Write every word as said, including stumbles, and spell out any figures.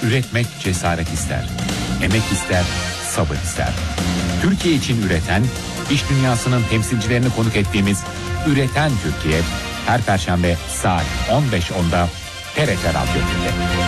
Üretmek cesaret ister, emek ister, sabır ister. Türkiye için üreten, iş dünyasının temsilcilerini konuk ettiğimiz Üreten Türkiye, her Perşembe saat on beş onda T R T Radyo bir'de.